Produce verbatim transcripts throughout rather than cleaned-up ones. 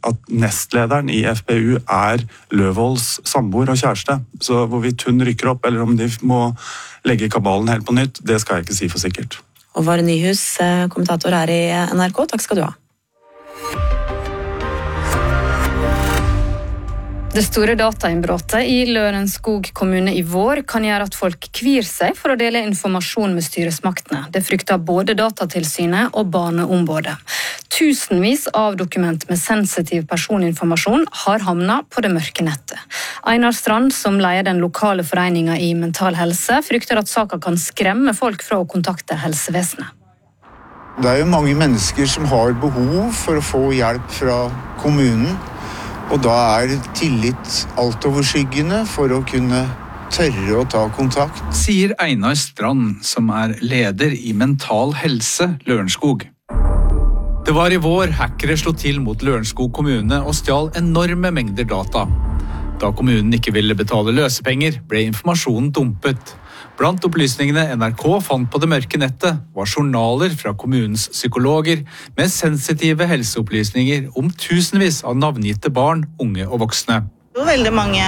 at nestlederen i F P U er Løvolds samboer og kjæreste. Så hvorvidt hun rykker opp, eller om de må legge kabalen helt på nytt, det skal jeg ikke si for sikkert. Og Vare Nyhus, kommentator her i N R K, takk skal du ha. Det store datainnbrottet i Lørenskog kommune i vår kan gjøre at folk kvir seg for å dele informasjon med styresmaktene. Det frykter både Datatilsynet og Barneombudet. Tusenvis av dokument med sensitiv personinformasjon har havnet på det mørke nettet. Einar Strand, som leier den lokale foreningen i Mental Helse, frykter at saken kan skremme folk fra å kontakte helsevesenet. Det er jo mange mennesker som har behov for å få hjelp fra kommunen. Og da er tillit altoverskyggende for å kunne tørre å ta kontakt. Sier Einar Strand, som er leder i Mental Helse Lørenskog. Det var i vår hackere slo til mot Lørenskog kommune og stjal enorme mengder data. Da kommunen ikke ville betale løsepenger, ble informasjonen dumpet. Blant opplysningene N R K fant på det mørke nettet var journaler fra kommunens psykologer med sensitive helseopplysninger om tusenvis av navngitte barn, unge og voksne. Veldig mange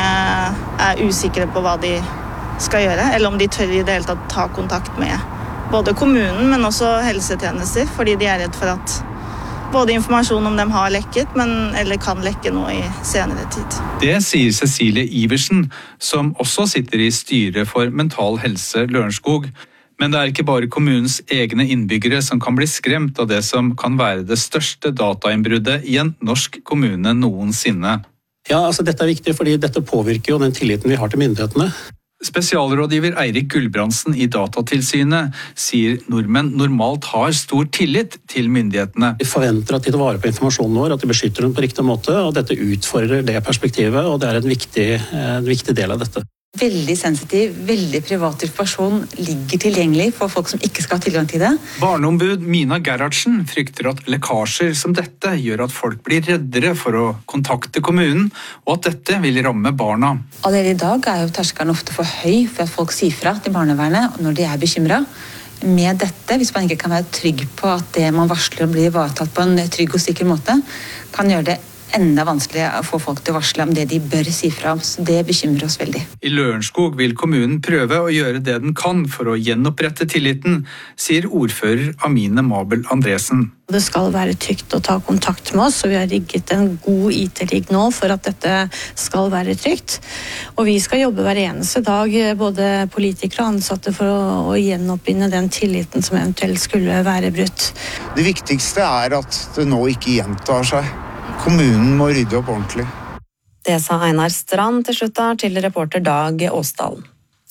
er usikre på hva de skal gjøre, eller om de tør i det hele tatt ta kontakt med både kommunen, men også helsetjenester, fordi de er redd for at både informasjon om dem har lekket, men, eller kan lekke noe i senere tid. Det sier Cecilie Iversen, som også sitter i styret for Mental Helse Lørenskog. Men det er ikke bare kommunens egne innbyggere som kan bli skremt av det som kan være det største datainnbruddet i en norsk kommune noensinne. Ja, altså dette er viktig, fordi dette påvirker jo den tilliten vi har til myndighetene. Spesialrådgiver Eirik Gulbrandsen i Datatilsynet sier nordmenn normalt har stor tillit til myndighetene. Vi forventer at de tar vare på informasjonen vår, at de beskytter den på riktig måte, og dette utfordrer det perspektivet, og det er en viktig, en viktig del av dette. Veldig sensitiv, veldig privat informasjon ligger tilgjengelig for folk som ikke skal ha tilgang til det. Barneombud Mina Gerhardsen frykter at lekkasjer som dette gjør at folk blir reddere for å kontakte kommunen, og at dette vil ramme barna. Allerede i dag er jo terskelen ofte for høy for at folk sier fra til barnevernet når de er bekymret. Med dette, hvis man ikke kan være trygg på at det man varsler blir ivaretatt på en trygg og sikker måte, kan gjøre det enda vanskeligere å få folk til å varsle om det de bør si fra om, så det bekymrer oss veldig. I Lørenskog vil kommunen prøve å gjøre det den kan for å gjenopprette tilliten, sier ordfører Amine Mabel Andresen. Det skal være trygt å ta kontakt med oss, og vi har rigget en god I T-rigg nå for at dette skal være trygt. Og vi skal jobbe hver eneste dag, både politikere og ansatte, for å, å gjenoppbinde den tilliten som eventuelt skulle være brutt. Det viktigste er at det nå ikke gjentar seg. Kommunen må rydde opp ordentlig. Det sa Einar Strand til slutt til reporter Dag Åsdalen.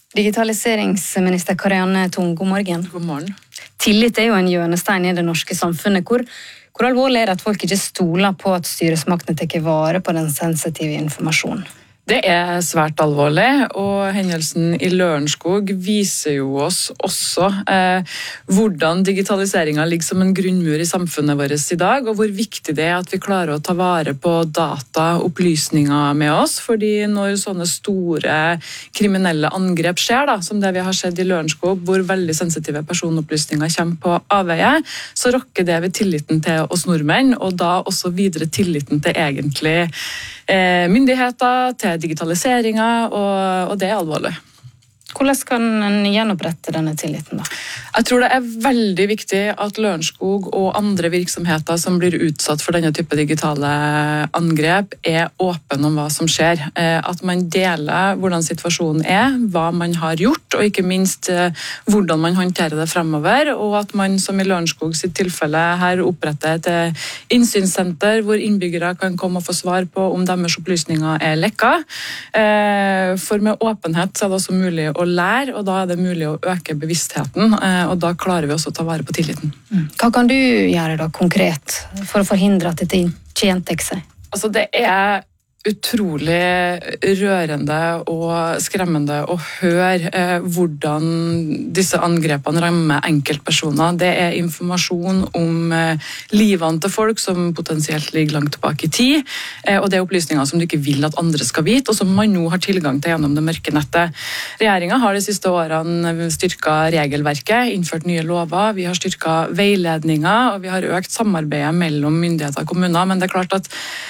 Digitaliseringsminister Karianne Tung, god morgen. God morgen. Tillit er jo en hjørnestein i det norske samfunnet. Hvor, hvor alvorlig er det at folk ikke stoler på at styresmaktene tar vare på den sensitive informasjonen? Det er svært alvorlig, og hendelsen i Lørenskog viser jo oss også eh, hvordan digitaliseringen ligger som en grunnmur i samfunnet vårt i dag, og hvor viktig det er at vi klarer å ta vare på data, opplysninger med oss, fordi når sånne store kriminelle angrep skjer, da, som det vi har sett i Lørenskog, hvor veldig sensitive personopplysninger kommer på avveie, så rokker det ved tilliten til oss nordmenn, og da også videre tilliten til egentlig eh, myndigheter, til digitaliseringen, og, og det er alvorlig. Hvordan kan en gjenopprette denne tilliten da? Jeg tror det er veldig viktig at Lørenskog og andre virksomheter som blir utsatt for denne type digitale angrep er åpne om hva som skjer. At man deler hvordan situasjonen er, hva man har gjort, og ikke minst hvordan man håndterer det fremover, og at man som i Lørenskog sitt tilfelle her oppretter et innsynssenter hvor innbyggere kan komme og få svar på om deres opplysninger er lekka. For med åpenhet så er det også mulig å lære, og da er det mulig å øke bevisstheten, og da klarer vi også å ta vare på tilliten. Hva kan du gjøre da konkret for å forhindre at dette ikke gjentar seg? Altså det er utrolig rørende og skremmende å høre eh, hvordan disse angrepene rammer enkeltpersoner. Det er informasjon om eh, livene til folk som potensielt ligger langt tilbake i tid, eh, og det er opplysninger som du ikke vil at andre skal vite, og som man nå har tilgang til gjennom det mørke nettet. Regjeringen har de siste årene styrket regelverket, innført nye lover, vi har styrket veiledninger, og vi har økt samarbeidet mellom myndigheter og kommuner, men det er klart at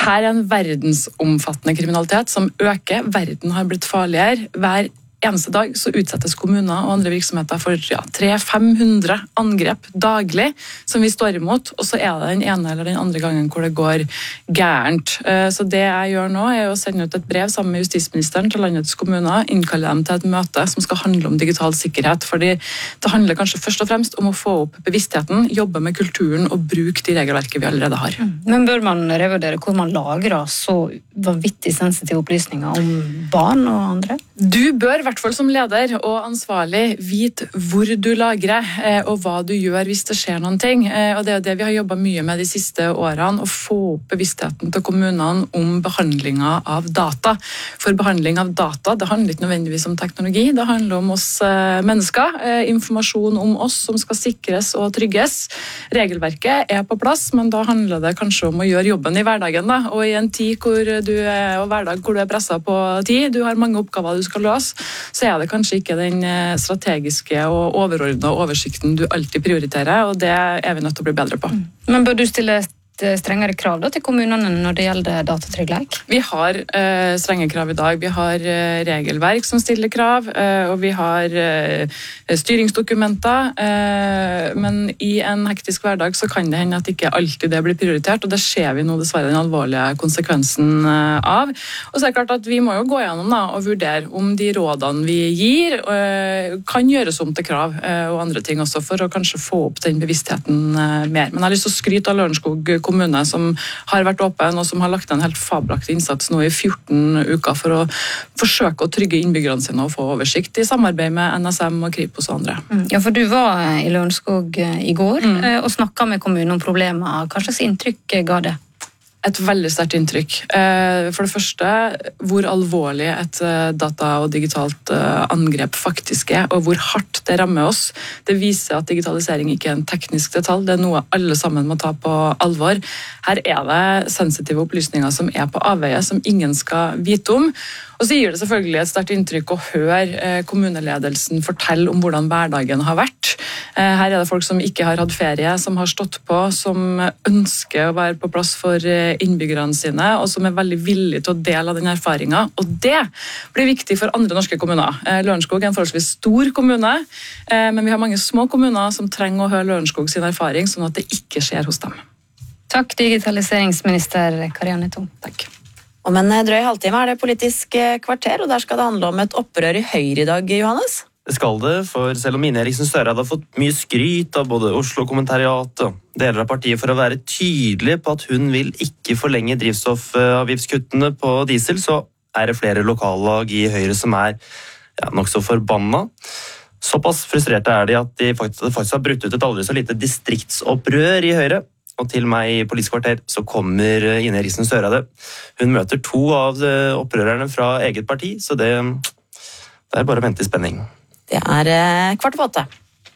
Dette er en verdensomfattende kriminalitet som øker. Verden har blitt farligere. Hver eneste dag så utsettes kommuner og andre virksomheter for ja, tre til fem hundre angrep daglig som vi står imot, og så er det den ene eller den andre gangen hvor det går gærent. Så det jeg gjør nå er å sende ut et brev sammen med justisministeren til landets kommuner, innkalle dem til et møte som skal handle om digital sikkerhet, fordi det handler kanskje først og fremst om å få opp bevisstheten, jobbe med kulturen og bruke de regelverket vi allerede har. Men bør man revurdere hvor man lagrer så vanvittig sensitive opplysninger om barn og andre? Du bør i hvert fall som leder og ansvarlig vite hvor du lagrer og hva du gjør hvis det skjer noen ting. Og det er det vi har jobbet mye med de siste årene, å få opp bevisstheten til kommunene om behandlinga av data. For behandling av data, det handler ikke nødvendigvis om teknologi, det handler om oss mennesker, informasjon om oss som skal sikres og trygges. Regelverket er på plass, men da handler det kanskje om å gjøre jobben i hverdagen. Da. Og i en tid hvor du er, og hverdag hvor du er presset på tid, du har mange oppgaver du skal løse, så er det kanskje ikke den strategiske og overordnede oversikten du alltid prioriterer, og det er vi nødt til å bli bedre på. Men bør du stille strengere krav da, til kommunene når det gjelder datatrygghet? Vi har eh, strenge krav i dag. Vi har eh, regelverk som stiller krav, eh, og vi har eh, styringsdokumenter, eh, men i en hektisk hverdag så kan det hende at ikke alltid det blir prioritert, og det ser vi nå dessverre den alvorlige konsekvensen eh, av. Og så er det klart at vi må jo gå gjennom da, og vurdere om de rådene vi gir eh, kan gjøres om til krav eh, og andre ting også, for å kanskje få opp den bevisstheten eh, mer. Men jeg har lyst til å skryte av Lørenskog kommune som har vært åpen og som har lagt en helt fabelaktig innsats nå i fjorten uker for å forsøke å trygge innbyggerne sine og få oversikt i samarbeid med N S M og Kripos og andre. Ja, for du var i Lørenskog i går mm. og snakket med kommunen om problemer. Hva slags inntrykk ga det? Et veldig sterkt inntrykk. For det første, hvor alvorlig et data- og digitalt angrep faktisk er, og hvor hardt det rammer oss. Det viser at digitalisering ikke er en teknisk detalj, det er noe alle sammen må ta på alvor. Her er det sensitive opplysninger som er på avveie, som ingen skal vite om. Og så gir det selvfølgelig et sterkt inntrykk å høre kommuneledelsen fortelle om hvordan hverdagen har vært. Her er det folk som ikke har hatt ferie, som har stått på, som ønsker å være på plass for innbyggerne sine, og som er veldig villige til å dele av den erfaringen. Og det blir viktig for andre norske kommuner. Lørenskog er en forholdsvis stor kommune, men vi har mange små kommuner som trenger å høre Lørenskog sin erfaring, sånn at det ikke skjer hos dem. Takk, digitaliseringsminister Karianne Tung. Takk. Om en drøy halvtime er det Politisk kvarter, og der skal det handle om et opprør i Høyre i dag, Johannes? Det skal det, for selv om Ine Eriksen Søreide har fått mye skryt av både Oslo-kommentariat og deler av partiet for å være tydelig på at hun vil ikke forlenge drivstoffavgiftskuttene på diesel, så er det flere lokallag i Høyre som er ja, nok så forbanna. Såpass frustrerte er de at de faktisk, faktisk har brutt ut et aldri så lite distriktsopprør i Høyre. Og til meg i Politisk kvarter så kommer Ine Eriksen Søreide. Hun møter to av opprørerne fra eget parti, så det, det er bare å vente i spenning. Det er kvart på åtte.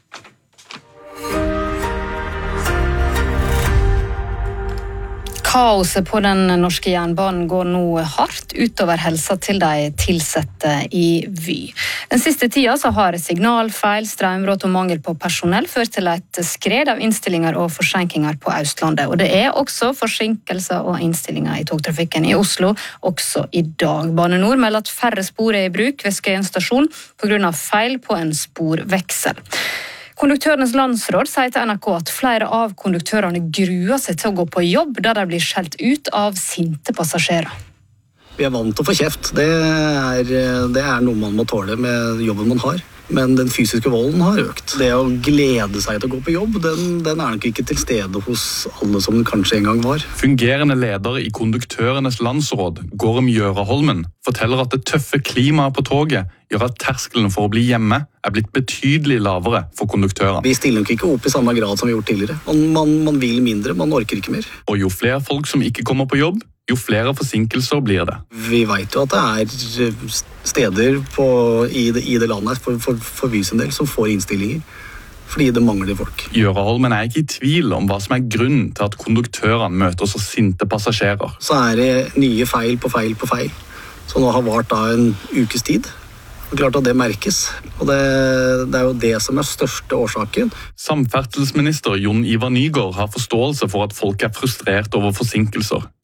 Kaoset på den norske jernbanen går nå hardt utover helsa til de tilsette i Vy. Den siste tida så har signalfeil, strømbrott og mangel på personell ført til et skred av innstillinger og forsinkelser på Østlandet. Og det er også forsinkelser og innstillinger i togtrafikken i Oslo også i dag. Bane Nor melder at færre spor er i bruk ved Skøyen stasjon på grunn av feil på en sporveksel. Konduktørenes landsråd sier til N R K at flere av konduktørene gruer seg til å gå på jobb der de blir skjelt ut av sinte passasjerer. Vi er vant til å få kjeft. Det er, det er noe man må tåle med jobben man har. Men den fysiske volden har økt. Det å glede seg til å gå på jobb, den, den er nok ikke til stede hos alle som den kanskje en gang var. Fungerende leder i Konduktørenes landsråd, Gorm Gjøraholmen, forteller at det tøffe klimaet på toget gjør at terskelen for å bli hjemme er blitt betydelig lavere for konduktørene. Vi stiller nok ikke opp i samme grad som vi har gjort tidligere. Man, man, man vil mindre, man orker ikke mer. Og jo flere folk som ikke kommer på jobb, jo flere forsinkelser blir det. Vi vet jo at det er steder på, i, det, i det landet for, for, for Vy sin del som får innstillinger, fordi det mangler folk. Gjøraholmen er ikke i tvil om hva som er grunnen til at konduktørene møter så sinte passasjerer. Så er det nye feil på feil på feil, som nå har vart da en ukes tid. Det er klart at det merkes, og det, det er jo det som er største årsaken. Samferdselsminister Jon Ivar Nygård har forståelse for at folk er frustrert over forsinkelser.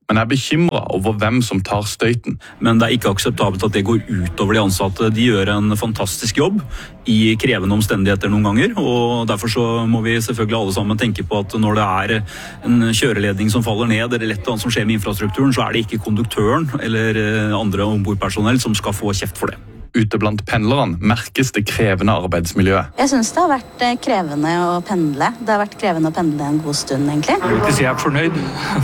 men er bekymret over hvem som tar støyten. Men det er ikke akseptabelt at det går ut over de ansatte. De gjør en fantastisk jobb i krevende omstendigheter noen ganger, og derfor så må vi selvfølgelig alle sammen tenke på at når det er en kjøreledning som faller ned, eller et eller annet som skjer med infrastrukturen, så er det ikke konduktøren eller andre ombordpersonell som skal få kjeft for det. Ute blant pendlerne merkes det krevende arbeidsmiljøet. Jeg synes det har vært krevende å pendle. Det har vært krevende å pendle en god stund, egentlig. Jeg vil ikke si jeg er fornøyd.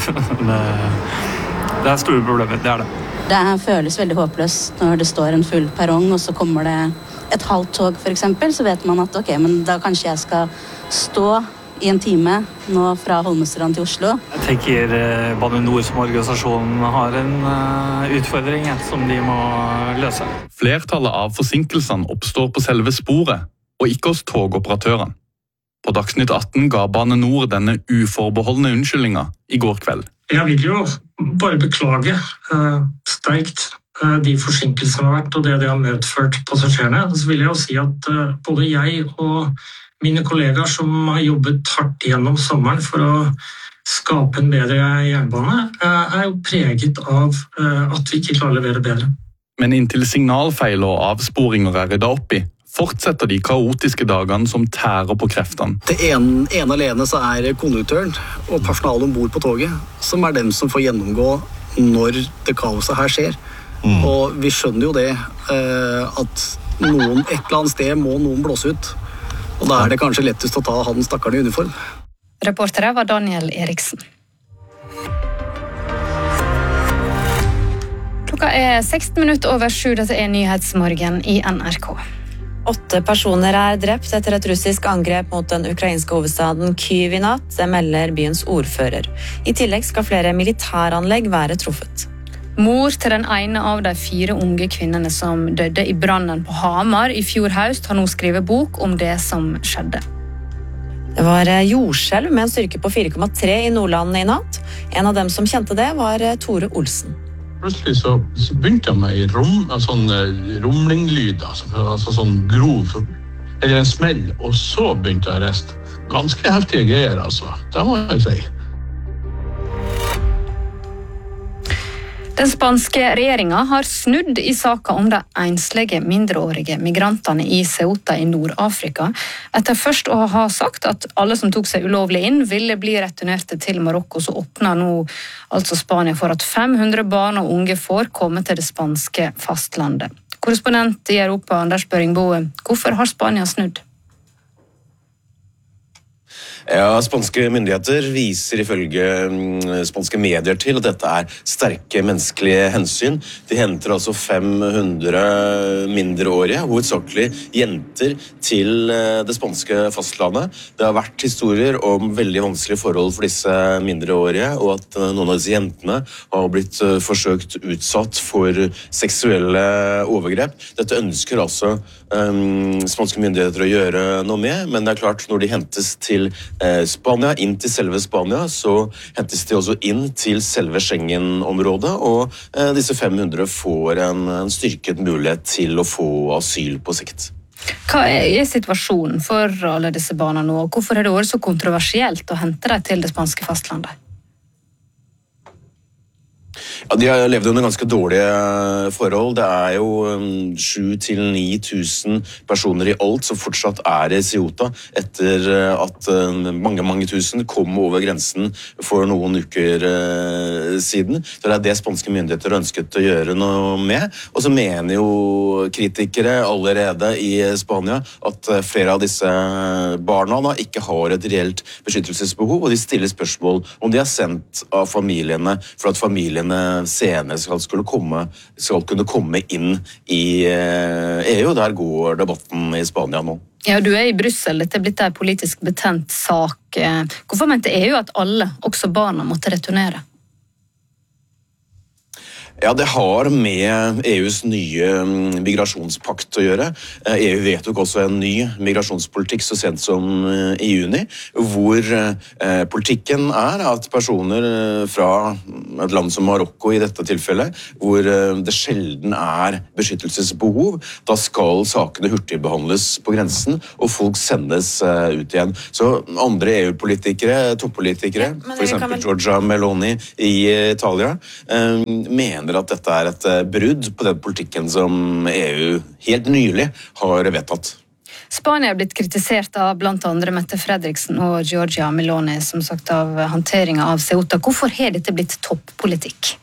Det er store problemer, det er det. Det føles veldig håpløst når det står en full perrong, og så kommer det et halvt tog, for eksempel, så vet man at ok, men da kanskje jeg skal stå i en time nå fra Holmestrand til Oslo. Jeg tenker Bane NOR som organisasjon har en utfordring som de må løse. Flertallet av forsinkelsene oppstår på selve sporet, og ikke hos togoperatørene. På Dagsnytt atten ga Bane NOR denne uforbeholdne unnskyldninga i går kveld. Jeg vil jo bare beklage uh, sterkt uh, de forsinkelsene som har vært, og det de har medført passasjerene. Så vil jeg jo si at uh, både jeg og mine kollegaer som har jobbet hardt gjennom sommeren for å skape en bedre jernbane, uh, er jo preget av uh, at vi ikke klarer å levere bedre. Men inntil signalfeil og avsporinger er ryddet opp i, fortsetter de kaotiske dagene som tærer på kreftene. Det ene, ene alene så er konduktøren og personalet ombord på toget, som er dem som får gjennomgå når det kaoset her skjer. Mm. Og vi skjønner jo det, eh, at noen, et eller annet sted må noen blåse ut. Og da er det kanskje lettest å ta han stakkaren i uniform. Reportere var Daniel Eriksen. Klokka er seksten minutter over sju, dette er Nyhetsmorgen i N R K. Åtte personer er drept etter et russisk angrep mot den ukrainske hovedstaden Kyiv i natt, det melder byens ordfører. I tillegg skal flere militæranlegg være truffet. Mor til den ene av de fire unge kvinnene som døde i brannen på Hamar i fjor høst, har nå skrevet bok om det som skjedde. Det var jordskjelv med en styrke på fire komma tre i Nordland i natt. En av dem som kjente det var Tore Olsen. Plutselig så, så begynte jeg med en rom, en sånn rumlinglyd, altså, altså sånn grov, eller en smell, og så begynte jeg å reste. Ganske heftige greier, altså. Det må jeg si. Den spanske regjeringen har snudd i saken om de enslige mindreårige migrantene i Ceuta i Nord-Afrika, etter først å ha sagt at alle som tok seg ulovlig inn ville bli returnert til Marokko. Så åpner nå altså Spania for at fem hundre barn og unge får komme til det spanske fastlandet. Korrespondent i Europa, Anders Børingboe, hvorfor har Spania snudd? Ja, spanske myndigheter viser ifølge spanske medier til at dette er sterke menneskelige hensyn. De henter altså fem hundre mindreårige, hovedsakelig jenter, til det spanske fastlandet. Det har vært historier om veldig vanskelige forhold for disse mindreårige, og at noen av disse jentene har blitt forsøkt utsatt for seksuelle overgrep. Dette ønsker altså um, spanske myndigheter å gjøre noe med, men det er klart når de hentes til Spania, inn til selve Spania, så hentes de også inn til selve Schengen-området, og eh, disse fem hundre får en, en styrket mulighet til å få asyl på sikt. Hva er situasjonen for alle disse barna nå, og hvorfor er det vært så kontroversielt å hente dem til det spanske fastlandet? Ja, de har levd under ganske dårlige forhold. Det er jo sju til ni tusen personer i alt som fortsatt er i Ceuta etter at mange, mange tusen kom over grensen for noen uker siden. Så det er det spanske myndigheter ønsket å gjøre noe med. Og så mener jo kritikere allerede i Spania at flere av disse barna da ikke har et reelt beskyttelsesbehov, og de stiller spørsmål om de er sendt av familiene for at familiene senere skal, skulle komme, skal kunne komme inn i E U. Der går debatten i Spania nå. Ja, du er i Brussel. Dette er blitt en politisk betent sak. Hvorfor mente E U at alle, også barna, måtte returnere? Ja, det har med E U's nye migrasjonspakt å gjøre. E U vedtok også en ny migrasjonspolitikk så sent som i juni, hvor politikken er at personer fra et land som Marokko i dette tilfellet, hvor det sjelden er beskyttelsesbehov, da skal sakene hurtigbehandles på grensen, og folk sendes ut igjen. Så andre E U-politikere, toppolitikere, ja, for eksempel vel... Giorgia Meloni i Italia, mener at dette er et brudd på den politikken som E U helt nylig har vedtatt. Spania er blitt kritisert av blant andre Mette Fredriksen og Giorgia Meloni, som sagt av håndteringen av Ceuta. Hvorfor har dette blitt toppolitikk?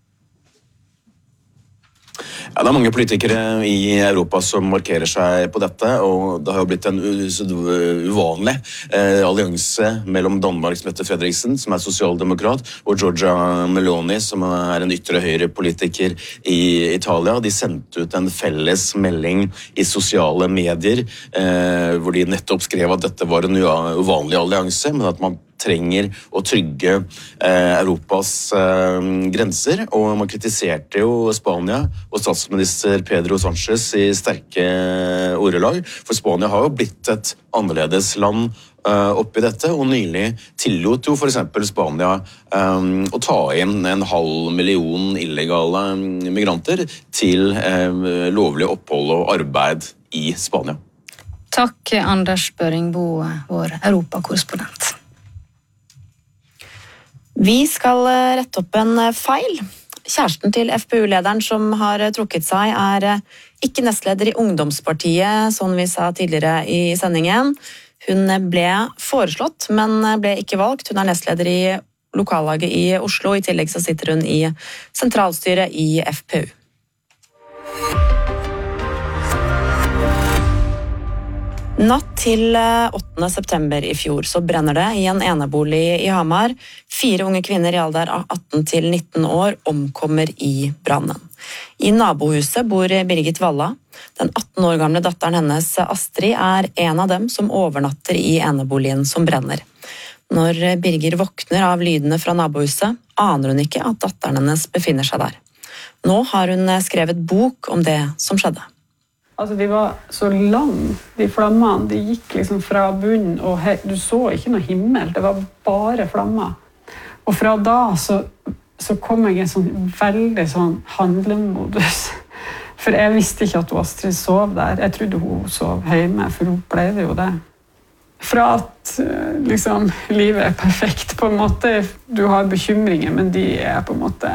Ja, det er mange politikere i Europa som markerer seg på dette, og det har jo blitt en uvanlig eh, allianse mellom Danmarks Mette Fredriksen, som er sosialdemokrat, og Giorgia Meloni, som er en ytre høyre politiker i Italia. De sendte ut en felles melding i sosiale medier, eh, hvor de nettopp skrev at dette var en uvanlig allianse, men at man trenger å trygge eh, Europas eh, grenser, og man kritiserte jo Spania og statsminister Pedro Sánchez i sterke ordelag, for Spania har jo blitt et annerledes land eh, oppi dette, og nylig tillot jo for eksempel Spania eh, å ta inn en halv million illegale migranter til eh, lovlig opphold og arbeid i Spania. Takk, Anders Børingbo, vår europakorrespondent. Vi skal rette opp en feil. Kjæresten til F P U-lederen som har trukket seg er ikke nestleder i Ungdomspartiet, sånn vi sa tidligere i sendingen. Hun ble foreslått, men ble ikke valgt. Hun er nestleder i lokallaget i Oslo. I tillegg så sitter hun i sentralstyret i F P U. Natt til åttende september i fjor så brenner det i en enebolig i Hamar. Fire unge kvinner i alder av atten til nitten år omkommer i brannen. I nabohuset bor Birgit Valla. Den atten år gamle datteren hennes, Astrid, er en av dem som overnatter i eneboligen som brenner. Når Birgir våkner av lydene fra nabohuset, aner hun ikke at datteren hennes befinner seg der. Nå har hun skrevet bok om det som skjedde. Altså, de var så lang, de flammene, de gikk liksom fra bunnen, og he- du så ikke noe himmel, det var bare flammer. Og fra da så, så kom jeg i en sånn veldig sånn handlemodus. For jeg visste ikke at Astrid sov der. Jeg trodde hun sov hjemme, for hun pleide jo det. Fra at liksom, livet er perfekt på en måte, du har bekymringer, men de er på en måte,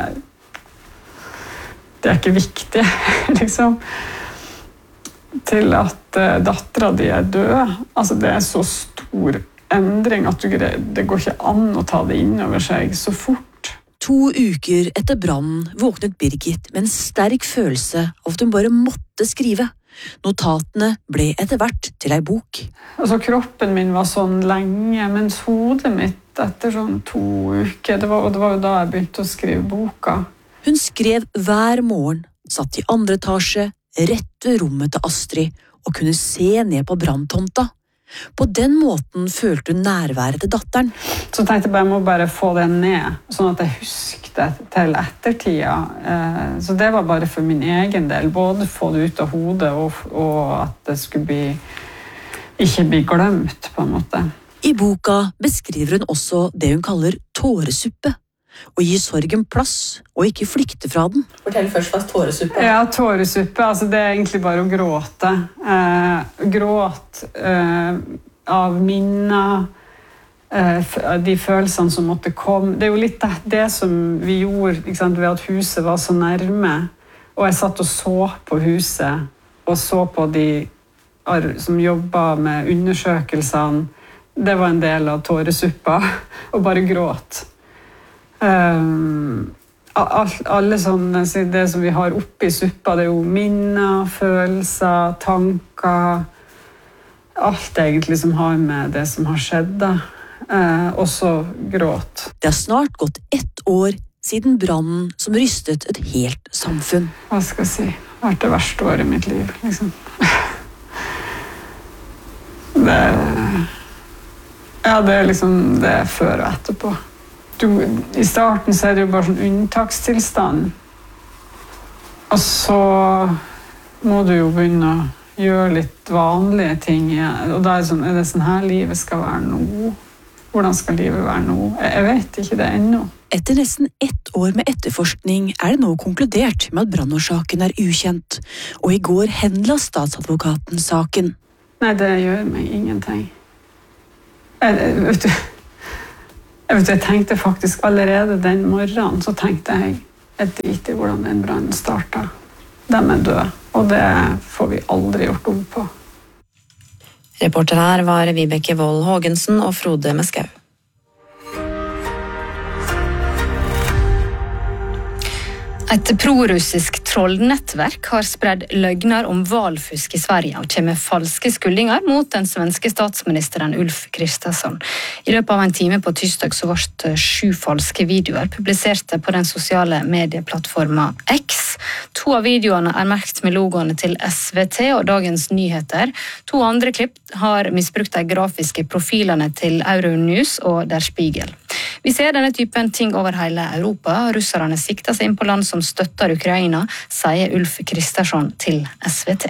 det er ikke viktige, liksom. Til at uh, datteren din er død. Altså, det er så stor endring at du, det går ikke an å ta det inn over seg så fort. To uker etter brannen våknet Birgit med en sterk følelse av at hun bare måtte skrive. Notatene ble etter hvert til ei bok. Altså, kroppen min var sånn lenge, mens hodet mitt etter sånn to uker, det var, og det var jo da jeg begynte å skrive boka. Hun skrev hver morgen, satt i andre etasje, rett ved rommet til Astrid og kunne se ned på branntomta. På den måten følte hun nærværet til datteren. Så tenkte jeg bare, jeg må bare få det ned, sånn at jeg husker det til ettertida. Så det var bare for min egen del, både få det ut av hodet og, og at det skulle bli, ikke bli glemt på en måte. I boka beskriver hun også det hun kaller tåresuppe. Og gi sorgen plass, og ikke flykte fra den. Fortell først hva tåresuppe er. Ja, tåresuppe, altså det er egentlig bare å gråte. Eh, gråt eh, av minner, eh, de følelsene som måtte komme. Det er jo litt det, det som vi gjorde, ikke sant, ved at huset var så nærme. Og jeg satt og så på huset, og så på de som jobbet med undersøkelsene. Det var en del av tåresuppa, og bare gråt. Um, all, alle sånne, det som vi har oppi suppa, det er jo minner, følelser, tanker, alt egentlig som har med det som har skjedd da. Uh, også gråt. Det har snart gått ett år siden brannen som rystet et helt samfunn. Hva skal jeg si? Det har vært det verste året i mitt liv, liksom. Det, ja, det er liksom det før og etterpå. Du, I starten så er det jo bare sånn unntakstilstand. Og så må du jo begynne å gjøre litt vanlige ting igjen. Og da er det sånn, er det sånn her livet skal være nå? Hvordan skal livet være nå? Jeg vet ikke det ennå. Etter nesten ett år med etterforskning er det nå konkludert med at brannårsaken er ukjent, og i går henla statsadvokaten saken. Nei, det gjør meg ingenting. Jeg, vet du, jeg, vet du, jeg tenkte faktisk allerede den morgenen, så tenkte jeg, jeg driter i hvordan den brannen startet. De er døde, og det får vi aldri gjort om på. Reporter her var Vibeke Wold Hågensen og Frode Meskau. Et prorussisk trollnettverk har spredd løgner om valfusk i Sverige og kommer med falske skuldinger mot den svenske statsministeren Ulf Kristersson. I løpet av en time på tirsdag så ble sju falske videoer publiserte på den sosiale medieplattformen X. To av videoene er merkt med logoene til S V T og Dagens Nyheter. To andre klipp har misbrukt de grafiske profilene til Euronews og Der Spiegel. Vi ser denne typen ting over hele Europa. Russerne sikter seg inn på land som støtter Ukraina, sier Ulf Kristersson til S V T.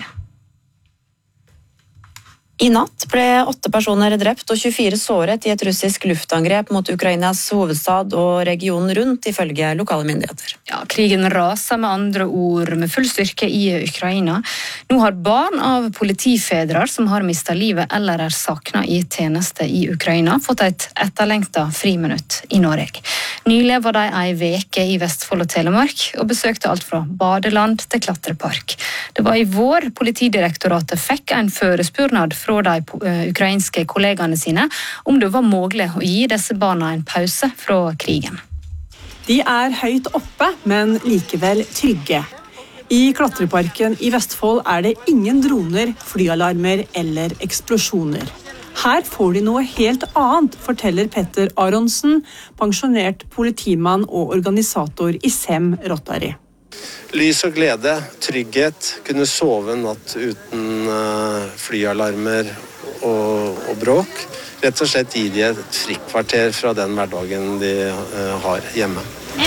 I natt ble åtte personer drept og tjuefire såret i et russisk luftangrep mot Ukrainas hovedstad og regionen rundt, ifølge lokale myndigheter. Ja, krigen raser med andre ord med full styrke i Ukraina. Nå har barn av politifedrer som har mistet livet eller er saknet i tjeneste i Ukraina, fått et etterlengtet friminutt i Norge. Nylig var de en veke i Vestfold og Telemark og besøkte alt fra badeland til klatrepark. Det var i vår Politidirektoratet fikk en førespurnad fra de ukrainske kollegaene sine om det var mulig å gi disse barna en pause fra krigen. De er høyt oppe, men likevel trygge. I klatreparken i Vestfold er det ingen droner, flyalarmer eller eksplosjoner. Her får de noe helt annet, forteller Petter Aronsen, pensjonert politimann og organisator i S E M Rotary. Lys og glede, trygghet, kunne sove en natt uten uh, flyalarmer og, og bråk. Rett og slett gi de et frikvarter fra den hverdagen de uh, har hjemme.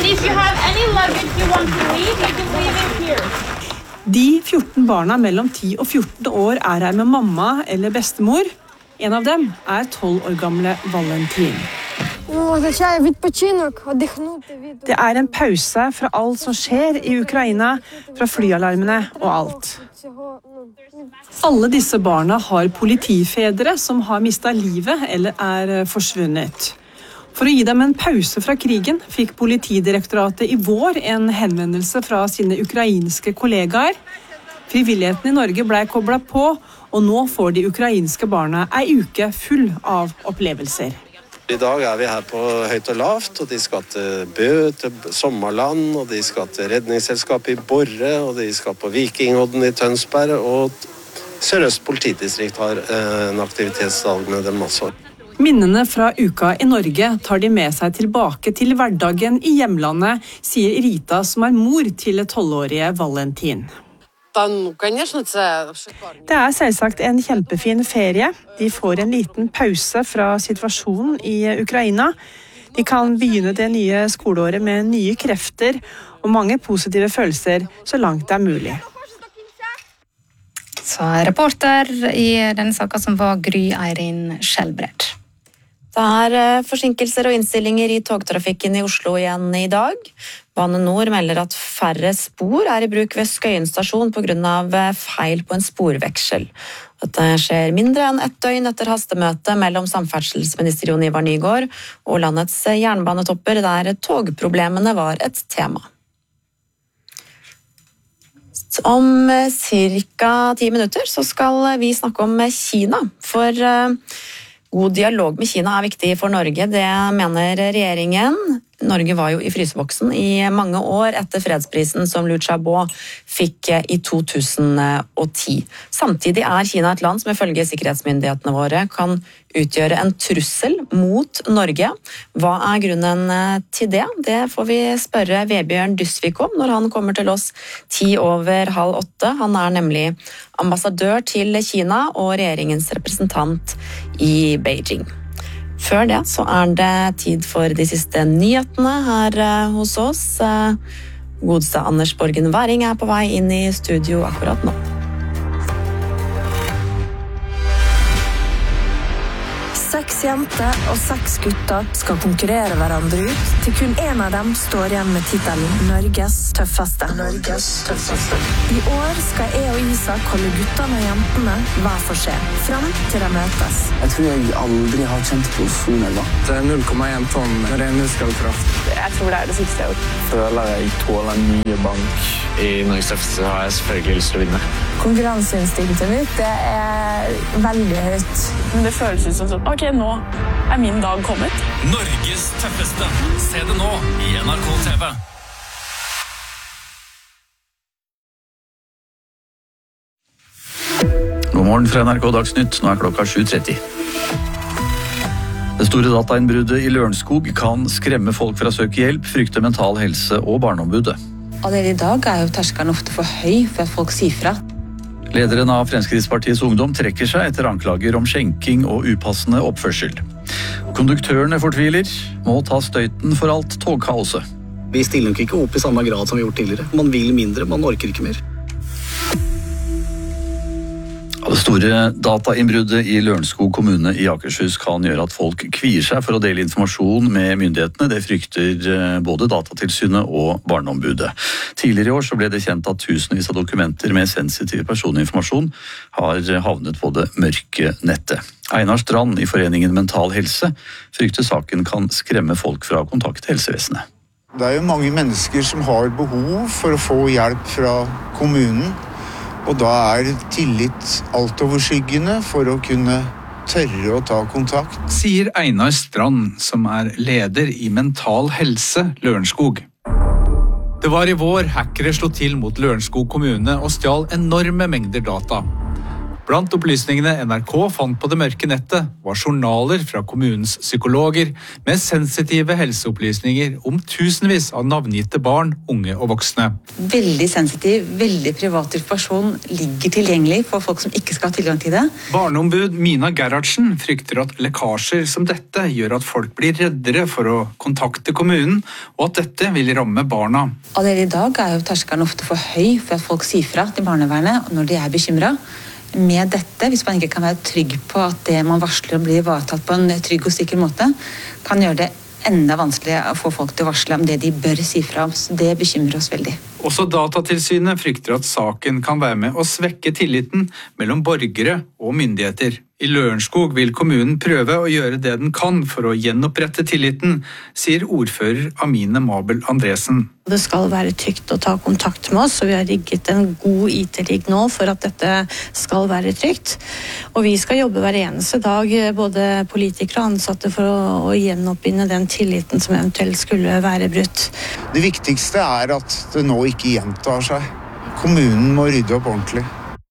De fjorten barna mellom ti og fjorten år er her med mamma eller bestemor. En av dem er tolv år gamle Valentin. Det er en pause fra alt som skjer i Ukraina, fra flyalarmene og alt. Alle disse barna har politifedre som har mistet livet eller er forsvunnet. For å gi dem en pause fra krigen fikk Politidirektoratet i vår en henvendelse fra sine ukrainske kollegaer. Frivilligheten i Norge ble koblet på, og nå får de ukrainske barna en uke full av opplevelser. I dag er vi her på høyt og lavt, og de skal til Bø, til Sommerland, og de skal til Redningsselskapet i Borre, og de skal på Vikingodden i Tønsberg, og Sør-Øst politidistrikt har en aktivitetsdag med dem også. Minnene fra uka i Norge tar de med seg tilbake til hverdagen i hjemlandet, sier Rita, som er mor til tolvårige Valentin. Det er selvsagt en kjempefin ferie. De får en liten pause fra situasjonen i Ukraina. De kan begynne det nye skoleåret med nye krefter og mange positive følelser så langt det er mulig. Så reporter i denne saken som var Gry Eirin Skjelbred. Det er forsinkelser og innstillinger i togtrafikken i Oslo igjen i dag. Bane Nor melder at færre spor er i bruk ved Skøyen stasjon på grunn av feil på en sporveksel. Dette skjer mindre enn ett døgn etter hastemøte mellom samferdselsminister Jon Ivar Nygård og landets jernbanetopper, der togproblemene var et tema. Om cirka ti minutter så skal vi snakke om Kina, for god dialog med Kina er viktig for Norge, det mener regjeringen. Norge var jo i fryseboksen i mange år etter fredsprisen som Liu Xiaobo fikk i to tusen og ti. Samtidig er Kina et land som ifølge sikkerhetsmyndighetene våre kan utgjøre en trussel mot Norge. Hva er grunnen til det? Det får vi spørre Vebjørn Dysvik om når han kommer til oss ti over halv åtte. Han er nemlig ambassadør til Kina og regjeringens representant i Beijing. Før det så er det tid for de siste nyhetene her hos oss. Godeste Anders Borgen Væring er på vei inn i studio akkurat nå. Seks jenter og seks gutter skal konkurrere hverandre ut, til kun en av dem står igjen med titelen Norges tøffeste. Norges tøffeste. I år skal jeg og Isak holde guttene og jentene hver for seg, fram til de møtes. Jeg tror jeg aldri har kjent på sonelva. Det er null komma én tonn ren muskelkraft. Jeg tror det er det siste jeg har gjort. Føler jeg tåler mye bank. I Norges tøffeste har jeg selvfølgelig lyst til å vinne. Konkurranseinstinktet mitt, det er veldig høyt. Men det føles ut som sånn, ok, nå er min dag kommet. Norges tøffeste. Se det nå i N R K T V. God morgen fra N R K Dagsnytt. Nå er klokka sju tretti. Det store datainnbruddet i Lørenskog kan skremme folk fra å søke hjelp, frykte Mental Helse og Barneombudet. Allerede i dag er jo terskelen ofte for høy for at folk sier fra. Lederen av Fremskrittspartiets Ungdom trekker seg etter anklager om skjenking og upassende oppførsel. Konduktørene fortviler, må ta støyten for alt togkaoset. Vi stiller nok ikke opp i samme grad som vi har gjort tidligere. Man vil mindre, man orker ikke mer. Det store datainnbruddet i Lørenskog kommune i Akershus kan gjøre at folk kvier seg for å dele informasjon med myndighetene. Det frykter både Datatilsynet og Barneombudet. Tidligere i år så ble det kjent at tusenvis av dokumenter med sensitiv personinformasjon har havnet på det mørke nettet. Einar Strand i foreningen Mental Helse frykter saken kan skremme folk fra å kontakte helsevesenet. Det er jo mange mennesker som har behov for å få hjelp fra kommunen. Og da er tillit altoverskyggende for å kunne tørre å ta kontakt. Sier Einar Strand, som er leder i Mental Helse Lørenskog. Det var i vår hackere slo til mot Lørenskog kommune og stjal enorme mengder data. Blant opplysningene N R K fant på det mørke nettet var journaler fra kommunens psykologer med sensitive helseopplysninger om tusenvis av navngitte barn, unge og voksne. Veldig sensitiv, veldig privat informasjon ligger tilgjengelig for folk som ikke skal ha tilgang til det. Barneombud Mina Gerhardsen frykter at lekkasjer som dette gjør at folk blir reddere for å kontakte kommunen, og at dette vil ramme barna. Allerede i dag er jo terskelen ofte for høy for at folk sier fra til barnevernet når de er bekymret. Med dette, hvis man ikke kan være trygg på at det man varsler blir ivaretatt på en trygg og sikker måte, kan gjøre det enda vanskeligere å få folk til å varsle om det de bør si fra om. Så det bekymrer oss veldig. Også Datatilsynet frykter at saken kan være med å svekke tilliten mellom borgere og myndigheter. I Lørenskog vil kommunen prøve å gjøre det den kan for å gjenopprette tilliten, sier ordfører Amine Mabel Andresen. Det skal være trygt å ta kontakt med oss, og vi har rigget en god I T-rigg nå for at dette skal være trygt. Og vi skal jobbe hver eneste dag, både politikere og ansatte, for å, å gjenoppbinde den tilliten som eventuelt skulle være brutt. Det viktigste er at det nå ikke gjentar seg. Kommunen må rydde opp ordentlig.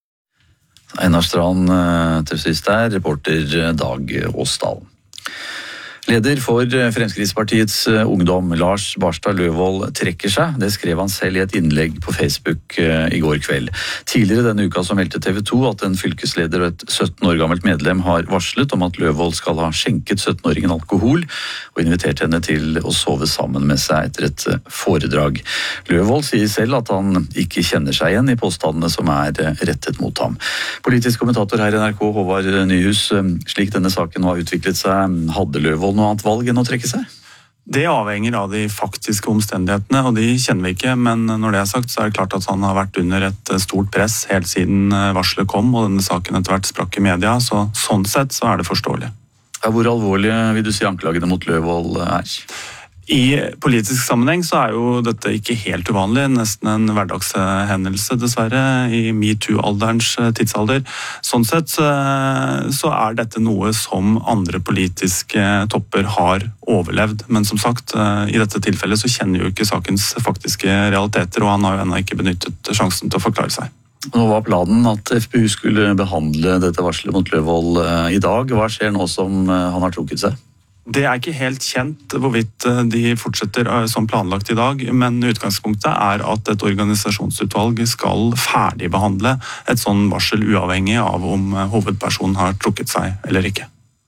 Einar Strand til sist der, reporter Dag Åsdal. Leder for Fremskrittspartiets Ungdom, Lars Barstad Løvold, trekker seg. Det skrev han selv i et innlegg på Facebook i går kveld. Tidligere denne uka så meldte T V to at en fylkesleder og et sytten år gammelt medlem har varslet om at Løvold skal ha skjenket sytten-åringen alkohol og invitert henne til å sove sammen med seg etter et foredrag. Løvold sier selv at han ikke kjenner seg igjen i påstandene som er rettet mot ham. Politisk kommentator her i N R K, Håvard Nyhus, slik denne saken har utviklet seg, hadde Løvold noe annet valg enn å trekke seg? Det avhenger av de faktiske omstendighetene, og de kjenner vi ikke, men når det er sagt så er det klart at han har vært under et stort press helt siden varselet kom, og denne saken etter hvert sprakk i media, så sånn sett så er det forståelig. Ja, hvor alvorlig vil du si anklagene mot Løvold er? I politisk sammenheng så er jo dette ikke helt uvanlig, nesten en hverdagshendelse dessverre i MeToo-alderens tidsalder. Sånn sett så er dette noe som andre politiske topper har overlevd, men som sagt, i dette tilfellet så kjenner jo ikke sakens faktiske realiteter, og han har jo ennå ikke benyttet sjansen til å forklare seg. Nå var planen at F P U skulle behandle dette varselet mot Løvold i dag. Hva skjer nå som han har trukket seg? Det er ikke helt kjent hvorvidt de fortsetter som planlagt i dag, men utgangspunktet er at et organisasjonsutvalg skal ferdigbehandle et sånn varsel uavhengig av om hovedpersonen har trukket seg eller ikke.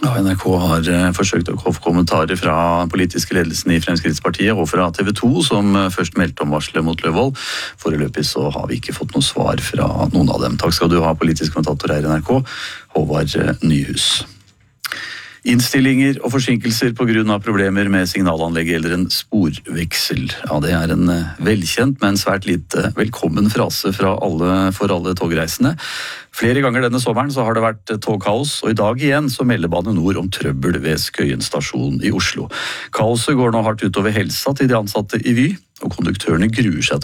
Ja, N R K har forsøkt å få kommentarer fra politiske ledelsen i Fremskrittspartiet og fra T V to, som først meldte om varselet mot Løvold. Foreløpig så har vi ikke fått noe svar fra noen av dem. Takk skal du ha, politisk kommentator her i N R K, Håvard Nyhus. Innstillinger og forsinkelser på grunn av problemer med signalanlegget eller en sporveksel. Ja, det er en velkjent, men svært lite velkommen frase fra alle, for alle togreisende. Flere ganger denne sommeren så har det vært togkaos, og i dag igjen så melder Bane Nor om trøbbel ved Skøyen stasjon i Oslo. Kaoset går nå hardt utover helsa til de ansatte i Vy, og konduktørene gruer seg